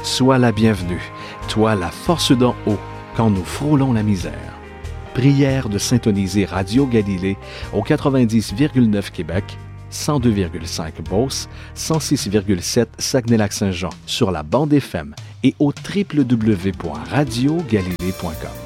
Sois la bienvenue, toi la force d'en haut, quand nous frôlons la misère. Prière de syntoniser Radio Galilée au 90,9 Québec, 102,5 Beauce, 106,7 Saguenay-Lac-Saint-Jean sur la bande FM et au www.radiogalilée.com.